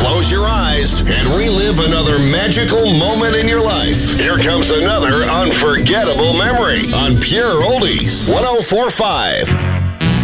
close your eyes, and relive another magical moment in your life. Here comes another unforgettable memory on Pure Oldies 104.5.